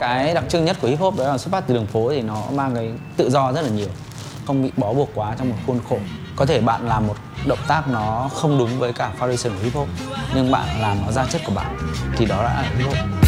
cái đặc trưng nhất của hip hop đó là xuất phát từ đường phố thì nó mang cái tự do rất là nhiều, không bị bó buộc quá trong một khuôn khổ. Có thể bạn làm một động tác nó không đúng với cả foundation của hip hop, nhưng bạn làm nó ra chất của bạn thì đó đã là hip hop.